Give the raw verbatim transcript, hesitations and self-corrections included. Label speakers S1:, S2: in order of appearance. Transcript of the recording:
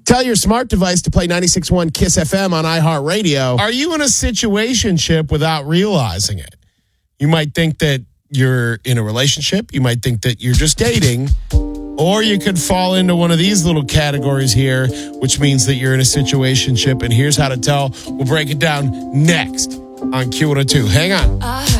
S1: Tell your smart device to play ninety-six point one Kiss F M on iHeartRadio. Are you in a situationship without realizing it? You might think that you're in a relationship. You might think that you're just dating. Or you could fall into one of these little categories here, which means that you're in a situationship. And here's how to tell. We'll break it down next on Q one oh two. Hang on.